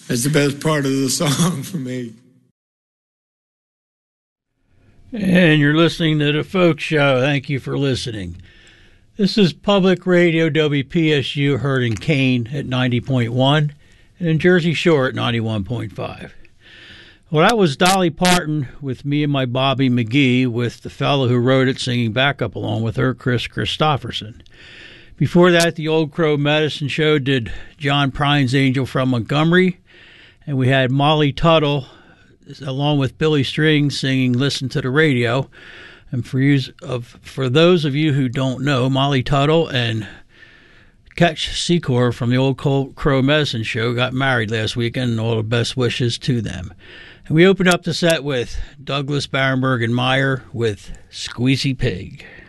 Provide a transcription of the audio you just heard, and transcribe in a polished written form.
That's the best part of the song for me. And you're listening to The Folk Show. Thank you for listening. This is Public Radio WPSU, heard in Kane at 90.1 and in Jersey Shore at 91.5. Well, that was Dolly Parton with Me and My Bobby McGee, with the fellow who wrote it singing backup along with her, Chris Christopherson. Before that, the Old Crow Medicine Show did John Prine's Angel from Montgomery, and we had Molly Tuttle along with Billy Strings singing Listen to the Radio. And for those of you who don't know, Molly Tuttle and Ketch Secor from the Old Crow Medicine Show got married last weekend, and all the best wishes to them. And we opened up the set with Douglas Barenberg and Meyer with Squeezy Pig.